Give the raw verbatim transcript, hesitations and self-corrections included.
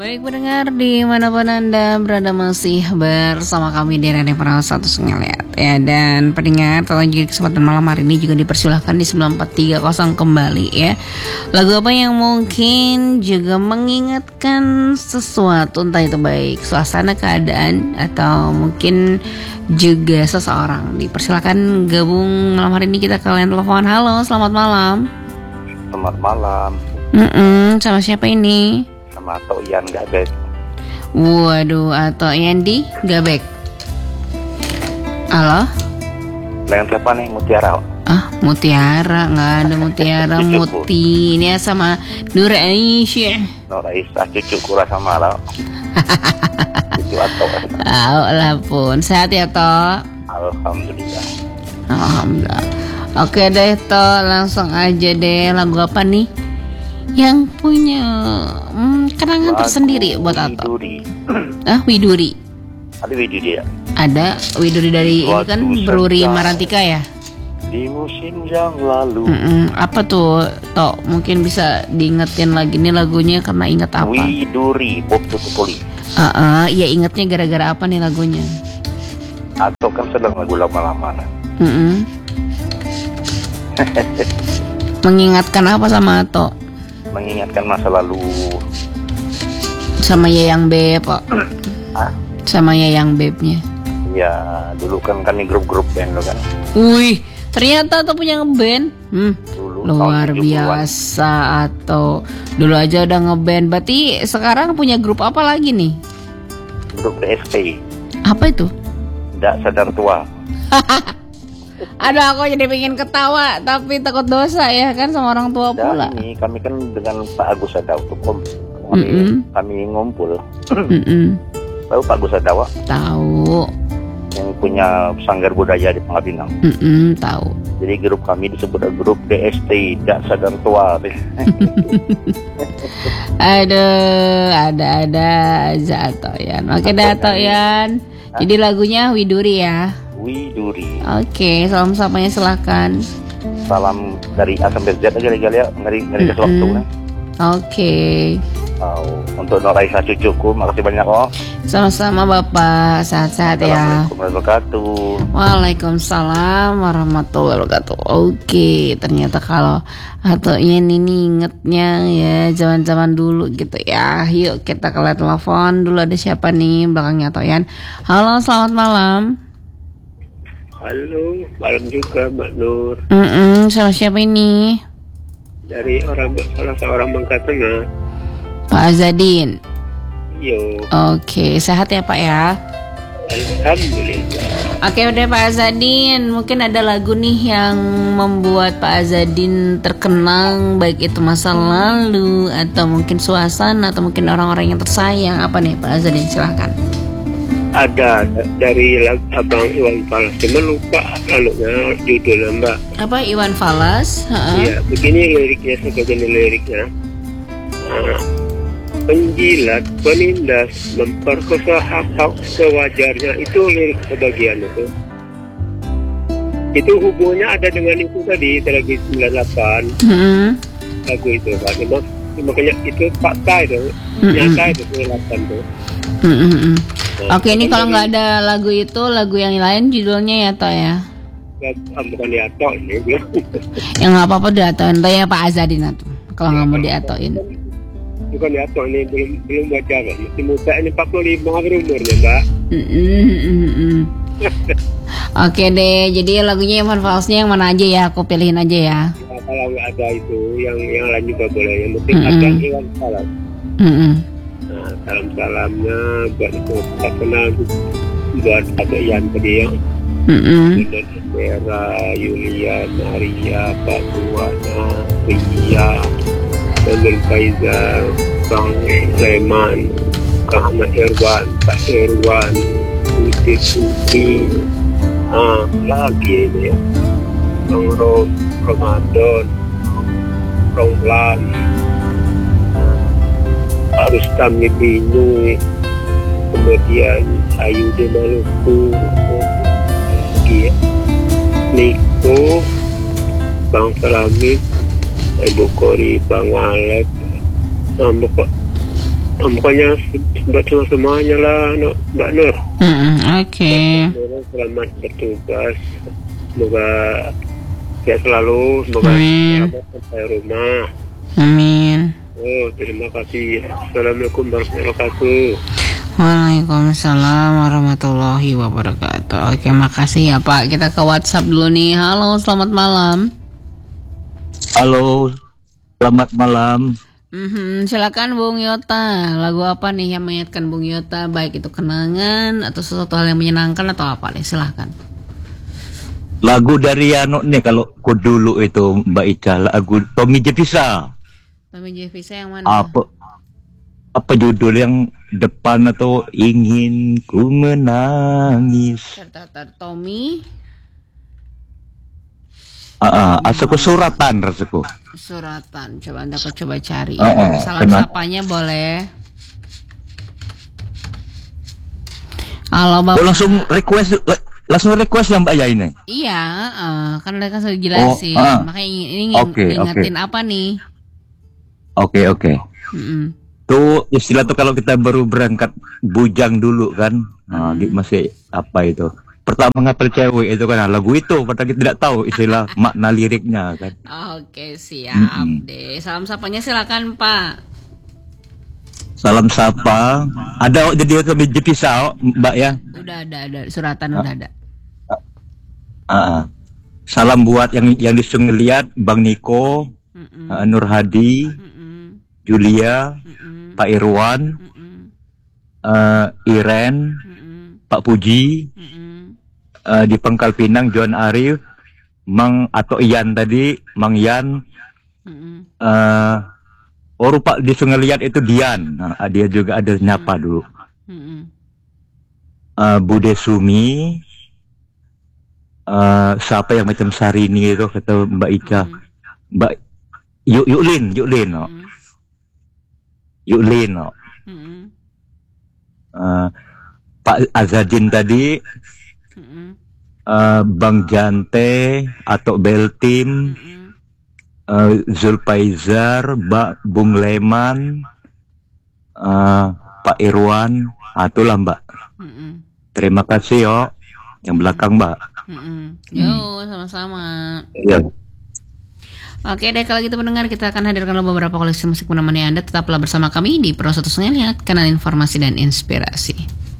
Baik pendengar dimanapun Anda berada masih bersama kami di Radio Perahu satu Ngeliat ya. Dan pendengar telah jadi kesempatan malam hari ini juga dipersilahkan di sembilan empat tiga nol kembali ya. Lagu apa yang mungkin juga mengingatkan sesuatu, entah itu baik suasana, keadaan, atau mungkin juga seseorang. Dipersilahkan gabung malam hari ini, kita kalian telepon. Halo, selamat malam. Selamat malam. Mm-mm, sama siapa ini? Sama Ato Ian Gabek. Waduh, Ato Ian di Gabek. Halo? Dengan siapa nih? Mutiara. Ah, Mutiara, nggak ada Mutiara. Muti, ini ya sama Nur Aisyah. Nur Aisyah, cucu kura sama lo. Cucu Ato. Tahu lah pun, sehat ya To? Alhamdulillah. Alhamdulillah. Oke deh To, langsung aja deh. Lagu apa nih yang punya hmm, kenangan tersendiri buat Ato? Widuri. Ah, Widuri. Ada Widuri ya? Ada Widuri dari ini kan Bruri Marantika ya? Di musim yang lalu. Mm-mm. Apa tuh Tok? Mungkin bisa diingetin lagi nih lagunya karena inget apa? Widuri, Bob Tutupoli. Ah, uh-uh, ya ingetnya gara-gara apa nih lagunya? Atau kan sedang lagu lama-lama. Mm-mm. Mengingatkan apa sama Tok? Mengingatkan masa lalu. Sama Yayang Beb, Pak. Ah? Sama Yayang Bebnya. Ya, dulu kan kami grup-grup band lo kan. Wih, ternyata Tok punya ngeband. Hmm, Dulu, luar tahun tujuh puluhan. biasa. Atau dulu aja udah ngeband. Berarti sekarang punya grup apa lagi nih? Grup D S T. Apa itu? Tidak sadar tua. Aduh, aku jadi pengen ketawa tapi takut dosa ya kan sama orang tua pula. Dan ini kami kan dengan Pak Agus Adawa tuh kami, Mm-mm. kami ngumpul. Mm-mm. Tahu Pak Agus Adawa Tahu. yang punya sanggar budaya di Pangapinang. Mm-mm, tahu. Jadi grup kami disebut grup D S T, tidak sadar tua. Aduh, ada-ada aja Atoyan. Oke dah Atoyan. Jadi lagunya Widuri ya. Widuri. Oke, salam sapanya silakan. Salam dari A sampai Z aja kali ya, ngeri ngeri ke waktu kan. Oke. Oh, untuk Nur Aisyah cucuku, makasih banyak oh. Sama-sama Bapak, sehat-sehat ya. Assalamualaikum warahmatullahi wabarakatuh. Waalaikumsalam warahmatullahi wabarakatuh. Oke, ternyata kalau Atoyan ini ingetnya ya zaman-zaman dulu gitu ya. Yuk kita ke line telepon dulu, ada siapa nih belakangnya Atoyan. Halo, selamat malam. Halo, malam juga Mbak Nur. Mm-mm, sama siapa ini? Dari orang salah seorang Bangka Tengah. Pak Azadin. Yo, Oke, sehat ya Pak ya. alhamdulillah. Oke udah Pak Azadin, mungkin ada lagu nih yang membuat Pak Azadin terkenang, baik itu masa lalu atau mungkin suasana atau mungkin orang-orang yang tersayang. Apa nih Pak Azadin, silahkan. Ada dari lagu Abang Iwan Fals, cuma lupa anunya judulnya Mbak. Apa Iwan Fals? Iya, begini liriknya, sebagian liriknya. Nah, penjilat, penindas, memperkosa hak-hak sewajarnya, itu lirik sebagian itu. Itu hubungannya ada dengan itu tadi, lagu sembilan puluh delapan, Hmm. lagu itu kan. Memang, makanya itu fakta itu, Mm-mm. nyata itu sembilan puluh delapan tuh. Mm-mm. Nah, Oke, ini kalau dari- nggak ada lagu itu, lagu yang lain judulnya ya Toh ya. Ah, bukan diatok ini dia. Yang nggak apa-apa diatoin Toh ya Pak Azadin tuh. Kalau nggak mau diatoin. Bukan diatok ini, belum belum baca kan. Masih muda ini empat puluh lima umurnya Mbak. Mm-mm. Oke deh, jadi lagunya Iwan Falsnya yang mana aja ya? Aku pilihin aja ya. Nah, kalau nggak ada itu, yang yang lain juga boleh. Yang penting Mm-mm. ada Iwan Fals. Mm-mm. Nah, salam-salamnya buat itu kita kenal buat ada Ian tadi yang Mm-mm. Vera, Yulia, Maria, Pak Buana, Ria, Daniel Faizal, Bang Sulaiman, Kak Ahmad Irwan, Pak Irwan, Putih Suki, ah, lagi ini ya, Bang Rom, Ramadan, Romlan, harus kami bingung, kemudian Ayu de Maluku, dia Niko, Bang Salamit, Ibu Kori, Bang Alek, nah, pokok pokoknya buat semua semuanya lah, no, Mbak Nur. Mm-mm, oke. Selamat bertugas. Semoga sehat selalu. Semoga Amin. selamat sampai rumah. Amin. Oh, terima kasih. Assalamualaikum warahmatullahi wabarakatuh. Waalaikumsalam warahmatullahi wabarakatuh. Oke, makasih ya Pak. Kita ke WhatsApp dulu nih. Halo, selamat malam. Halo, selamat malam. Mhm, silakan Bung Yota. Lagu apa nih yang mengingatkan Bung Yota? Baik itu kenangan atau sesuatu hal yang menyenangkan atau apa nih? Silakan. Lagu dari Anu nih kalau ku dulu itu Mbak Ica, lagu Tommy Jevisa. Tommy Jevisa yang mana? Apa apa judul yang depan atau ingin ku menangis? Tertatar Tommy. Ah, uh, asaku suratan rasaku. Suratan. Coba Anda aku coba cari. Uh, uh, Salam kena. sapanya boleh. Halo Oh, Bapak. langsung request langsung request yang Mbak ya ini. Iya, uh, kan udah kan sudah jelasin. Oh, uh. Makanya ini, ini Oke, ngingetin oke. apa nih? Oke, oke. Mm-mm. Tuh istilah tuh kalau kita baru berangkat bujang dulu kan. Nah, Hmm. masih apa itu? Pertama ngapel cewek itu kan, nah, lagu itu padahal kita tidak tahu istilah makna liriknya kan. Oke, siap Mm-mm. deh. Salam sapanya silakan Pak. Salam sapa. Ada jadi itu biji pisau Mbak ya. Udah ada, ada suratan udah ada. Ah, salam buat yang yang disuruh lihat Bang Niko, Mm-mm. uh, Nur Hadi, Mm-mm. Julia, Mm-mm. Pak Irwan, Mm-mm. uh, Iren, Mm-mm. Pak Puji, Mm-mm. uh, di Pangkal Pinang Johan Arif, Mang atau Ian tadi, Mang Yan. Mm-mm. Uh, oh rupa disuruh lihat itu Dian. Nah, dia juga ada nyapa dulu. Mm-mm. Uh, Bude Sumi, uh, siapa yang macam Sarini itu kata Mbak Ica, Mbak Yuk Yuklin, Yuklin, no. Mm-mm. Yuklin, no. Mm-mm. Uh, Pak Azadin tadi, Mm-mm. uh, Bang Jante atau Beltim, Mm-mm. uh, Zulpaizar, Mbak Bung Leman, uh, Pak Irwan, itulah Mbak. Mm-mm. Terima kasih yo, yang belakang Mbak. Mm-mm. Yo, sama-sama. Ya. Oke deh, kalau gitu pendengar, kita akan hadirkan beberapa koleksi musik menemani Anda. Tetaplah bersama kami di Pro satu Lihat, kanal informasi dan inspirasi.